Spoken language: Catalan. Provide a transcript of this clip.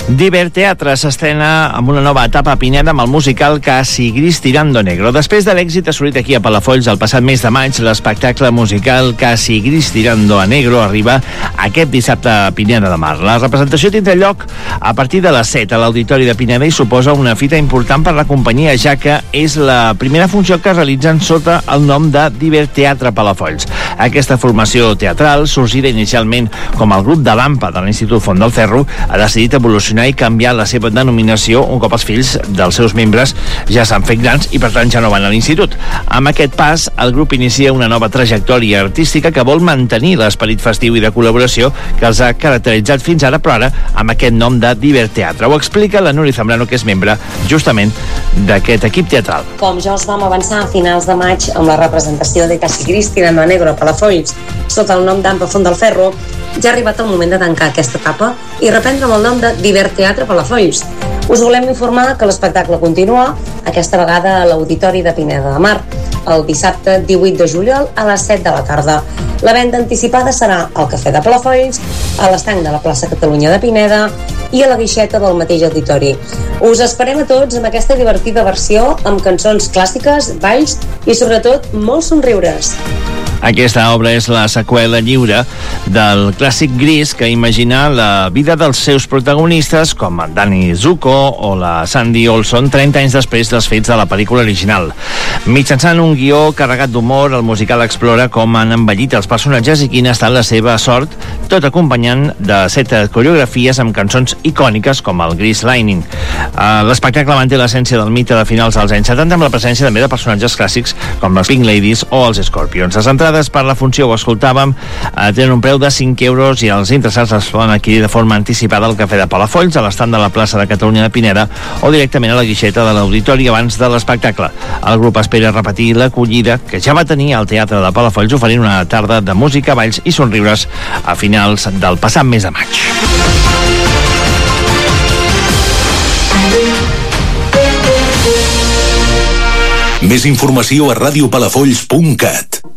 Diver Teatre s'estrena amb una nova etapa a Pineda amb el musical Casi Gris Tirando Negro. Després de l'èxit assolit aquí a Palafolls el passat mes de maig, l'espectacle musical Casi Gris Tirando a Negro arriba aquest dissabte a Pineda de Mar. La representació tindrà lloc a partir de les 7 a l'Auditori de Pineda i suposa una fita important per la companyia, ja que és la primera funció que realitzen sota el nom de Diver Teatre Palafolls. Aquesta formació teatral, sorgida inicialment com el grup de l'AMPA de l'Institut Font del Ferro, ha decidit evolucionar i canviar la seva denominació un cop els fills dels seus membres ja s'han fet grans i per tant ja no van a l'institut. Amb aquest pas, el grup inicia una nova trajectòria artística que vol mantenir l'esperit festiu i de col·laboració que els ha caracteritzat fins ara, però ara amb aquest nom de Diver Teatre. Ho explica la Núria Zambrano, que és membre justament d'aquest equip teatral. Com ja us vam avançar a finals de maig amb la representació de Casi Gris Tirando a Negro a Palafolls sota el nom d'AMPA Font del Ferro, ja ha arribat el moment de tancar aquesta etapa i reprendre amb el nom de Diver Teatre Palafolls. Us volem informar que l'espectacle continua, aquesta vegada a l'Auditori de Pineda de Mar, el dissabte 18 de juliol a les 7 de la tarda. La venda anticipada serà al Cafè de Palafolls, a l'estanc de la plaça Catalunya de Pineda i a la guixeta del mateix auditori. Us esperem a tots amb aquesta divertida versió amb cançons clàssiques, balls i sobretot molts somriures. Aquesta obra és la seqüela lliure del clàssic Gris, que imagina la vida dels seus protagonistes, com en Danny Zuko o la Sandy Olson, 30 anys després dels fets de la pel·lícula original. Mitjançant un guió carregat d'humor, el musical explora com han envellit els personatges i quina ha estat la seva sort, tot acompanyant de 7 coreografies amb cançons icòniques com el Grease Lightning. L'espectacle manté l'essència del mite de finals dels anys 70 amb la presència també de personatges clàssics com les Pink Ladies o els Scorpions. Les entrades per la funció, ho escoltàvem, tenen un preu de 5 euros i els interessats es poden adquirir de forma anticipada al Cafè de Palafolls, a l'estand de la plaça de Catalunya de Pineda o directament a la guixeta de l'auditori abans de l'espectacle. El grup espera repetir l'acollida que ja va tenir al Teatre de Palafolls, oferint una tarda de música, balls i somriures a finals del passat mes de maig. Més informació a radiopalafolls.cat.